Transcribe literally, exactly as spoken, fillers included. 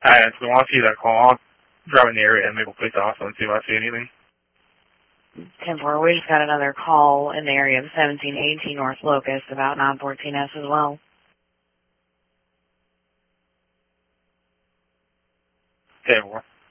Hi, it's the one I see that call. I'll drive in the area and Maple Place also and see if I see anything. ten four, we just got another call in the area of seventeen eighteen North Locust about nine fourteen S as well. ten four.